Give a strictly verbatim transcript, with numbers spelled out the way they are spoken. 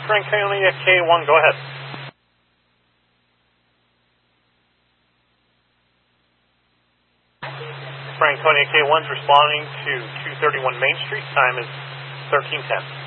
Franconia K one, go ahead. Franconia K one's responding to two thirty-one Main Street. Time is thirteen ten.